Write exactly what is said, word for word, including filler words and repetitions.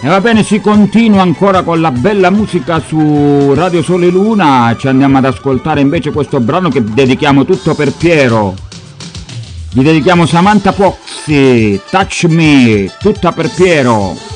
E va bene, si continua ancora con la bella musica su Radio Sole Luna. Ci andiamo ad ascoltare invece questo brano che dedichiamo tutto per Piero. Gli dedichiamo Samantha Foxy, Touch Me, tutta per Piero.